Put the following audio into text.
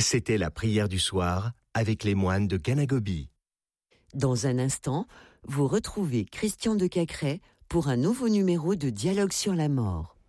C'était la prière du soir avec les moines de Ganagobi. Dans un instant, vous retrouvez Christian de Cacrès pour un nouveau numéro de Dialogue sur la mort.